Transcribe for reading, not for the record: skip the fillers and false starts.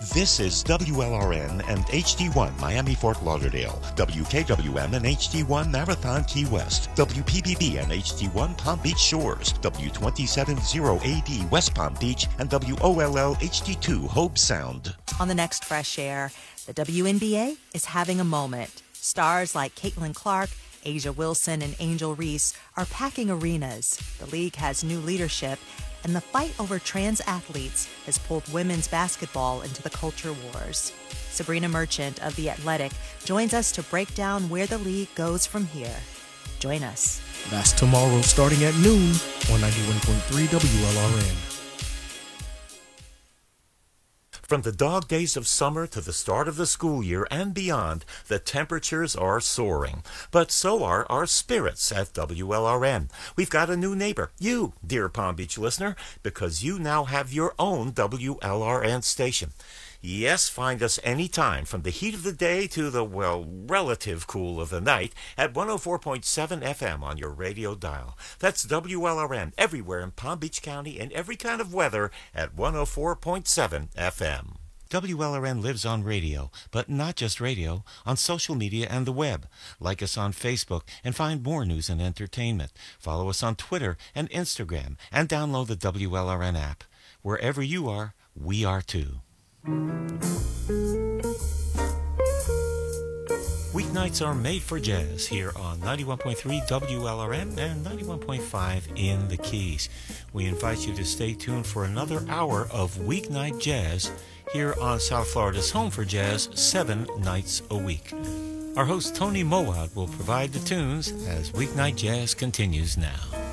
This is WLRN and HD1 Miami Fort Lauderdale, WKWM and HD1 Marathon Key West, WPBB and HD1 Palm Beach Shores, W270AD West Palm Beach, and WOLL HD2 Hobe Sound. On the next Fresh Air, the WNBA is having a moment. Stars like Caitlin Clark, Asia Wilson, and Angel Reese are packing arenas. The league has new leadership, and the fight over trans athletes has pulled women's basketball into the culture wars. Sabrina Merchant of The Athletic joins us to break down where the league goes from here. Join us. That's tomorrow starting at noon on 91.3 WLRN. From the dog days of summer to the start of the school year and beyond, the temperatures are soaring. But so are our spirits at WLRN. We've got a new neighbor, you, dear Palm Beach listener, because you now have your own WLRN station. Yes, find us anytime from the heat of the day to the, relative cool of the night at 104.7 FM on your radio dial. That's WLRN everywhere in Palm Beach County in every kind of weather at 104.7 FM. WLRN lives on radio, but not just radio, on social media and the web. Like us on Facebook and find more news and entertainment. Follow us on Twitter and Instagram and download the WLRN app. Wherever you are, we are too. Weeknights are made for jazz here on 91.3 WLRN and 91.5 in the Keys. We invite you to stay tuned for another hour of weeknight jazz here on South Florida's Home for Jazz 7 nights a week. Our host Tony Mowat will provide the tunes as weeknight jazz continues now.